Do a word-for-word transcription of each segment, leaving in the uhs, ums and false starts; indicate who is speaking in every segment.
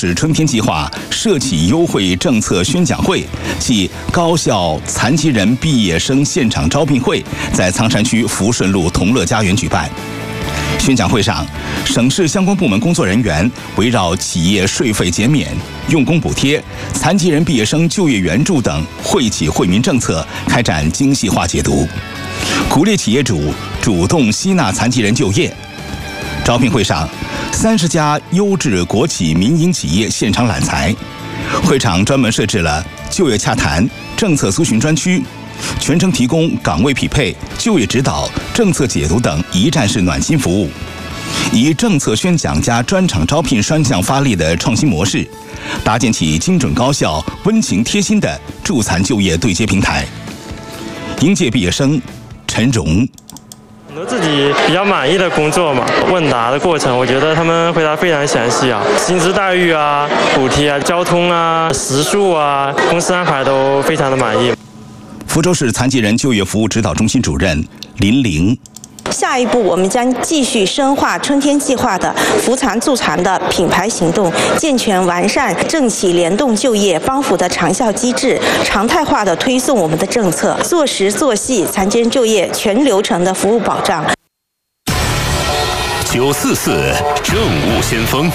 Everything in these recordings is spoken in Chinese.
Speaker 1: 市春天计划社企优惠政策宣讲会暨高校残疾人毕业生现场招聘会在苍山区福顺路同乐家园举办。宣讲会上，省市相关部门工作人员围绕企业税费减免、用工补贴、残疾人毕业生就业援助等惠企惠民政策开展精细化解读，鼓励企业主主动吸纳残疾人就业。招聘会上，三十家优质国企民营企业现场揽才，会场专门设置了就业洽谈、政策咨询专区，全程提供岗位匹配、就业指导、政策解读等一站式暖心服务，以政策宣讲加专场招聘双向发力的创新模式，搭建起精准高效、温情贴心的助残就业对接平台。应届毕业生陈荣。
Speaker 2: 很多自己比较满意的工作嘛，问答的过程，我觉得他们回答非常详细啊，薪资待遇啊、补贴啊、交通啊、食宿啊、公司安排都非常的满意。
Speaker 1: 福州市残疾人就业服务指导中心主任林玲。
Speaker 3: 下一步，我们将继续深化春天计划的扶残助残的品牌行动，健全完善政企联动就业帮扶的长效机制，常态化的推送我们的政策，做实做细残疾人就业全流程的服务保障。
Speaker 4: 九四四政务先锋。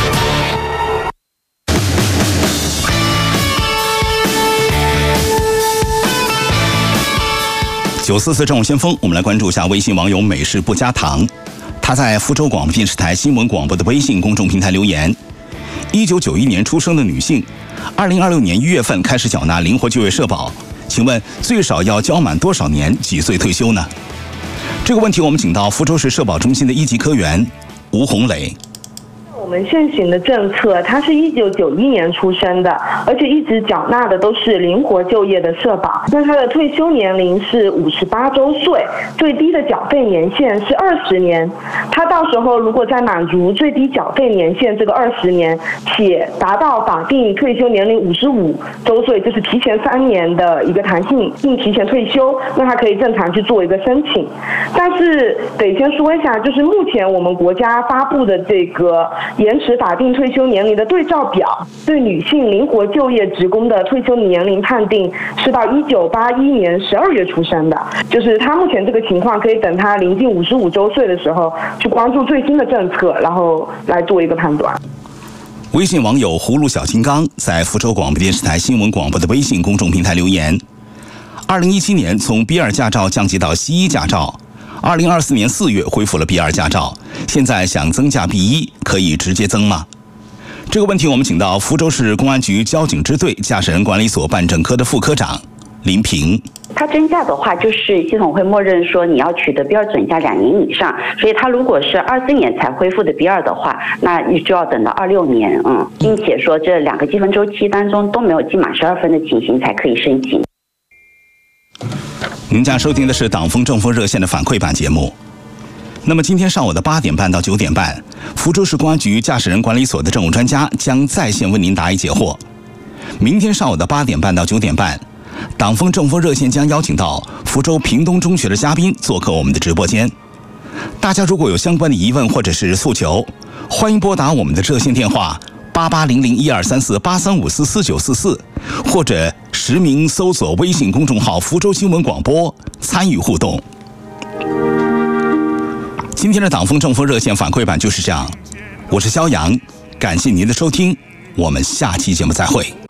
Speaker 1: 九四四政务先锋，我们来关注一下微信网友美式不加糖。他在福州广播电视台新闻广播的微信公众平台留言：一九九一年出生的女性，二零二六年一月份开始缴纳灵活就业社保，请问最少要交满多少年，几岁退休呢？这个问题我们请到福州市社保中心的一级科员吴红磊。
Speaker 5: 我们现行的政策，他是一九九一年出生的，而且一直缴纳的都是灵活就业的社保。那他的退休年龄是五十八周岁，最低的缴费年限是二十年。他到时候如果在满足最低缴费年限这个二十年，且达到法定退休年龄五十五周岁，就是提前三年的一个弹性并提前退休，那他可以正常去做一个申请。但是得先说一下，就是目前我们国家发布的这个延迟法定退休年龄的对照表，对女性灵活就业职工的退休年龄判定是到一九八一年十二月出生的，就是她目前这个情况可以等她临近五十五周岁的时候去关注最新的政策，然后来做一个判断。
Speaker 1: 微信网友葫芦小金刚在福州广播电视台新闻广播的微信公众平台留言：二零一七年从 B 二 驾照降级到 C 一 驾照，二零二四年四月恢复了 B 二 驾照，现在想增驾 B 一，可以直接增吗？这个问题我们请到福州市公安局交警支队驾驶人管理所办证科的副科长林平。
Speaker 6: 它增驾的话，就是系统会默认说你要取得 B 二 准驾两年以上，所以它如果是二四年才恢复的 B 二 的话，那就要等到二六年，嗯，并且说这两个积分周期当中都没有记满十二分的情形才可以申请。
Speaker 1: 您将收听的是党风政风热线的反馈版节目。那么今天上午的八点半到九点半，福州市公安局驾驶人管理所的政务专家将在线为您答疑解惑。明天上午的八点半到九点半，党风政风热线将邀请到福州屏东中学的嘉宾做客我们的直播间。大家如果有相关的疑问或者是诉求，欢迎拨打我们的热线电话八八零零一二三四八三五四四九四四，或者实名搜索微信公众号福州新闻广播参与互动。今天的党风政风热线反馈版就是这样，我是肖阳，感谢您的收听，我们下期节目再会。